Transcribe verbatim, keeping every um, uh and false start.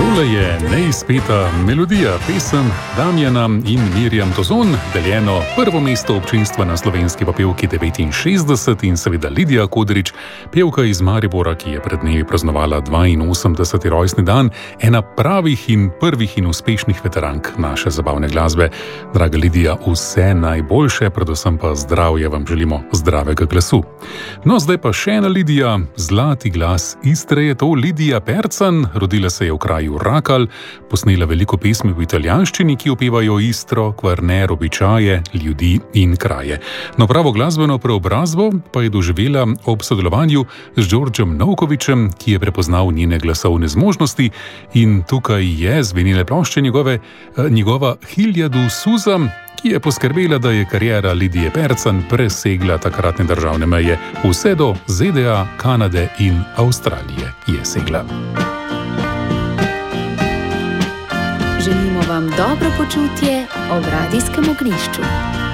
Tole je neizpeta melodija, pesem Damjana in Mirjam Tozon, deljeno prvo mesto občinstva na slovenski popevki devetinšestdeset in seveda Lidija Kodrič, pevka iz Maribora, ki je pred dnevi praznovala dvainosemdeseti rojstni dan, ena pravih in prvih in uspešnih veterank naše zabavne glasbe. Draga Lidija, vse najboljše, predvsem pa zdravje vam želimo, zdravega glasu. No, zdaj pa še ena Lidija, zlati glas Istre je to, Lidija Percan, rodila se je v kraju Rakal, posnela veliko pesmi v italijanščini, ki opevajo Istro, Kvarner, običaje, ljudi in kraje. No, pravo glasbeno preobrazbo pa je doživela ob sodelovanju z Đorđem Novkovićem, ki je prepoznal njene glasovne zmožnosti in tukaj je zvenile plošče njegove, njegova Hiljadu suza, ki je poskrbela, da je kariera Lidije Percan presegla takratne državne meje, vse do Z D A, Kanade in Avstralije je segla. Želimo vam dobro počutje ob radijskem ognjišču.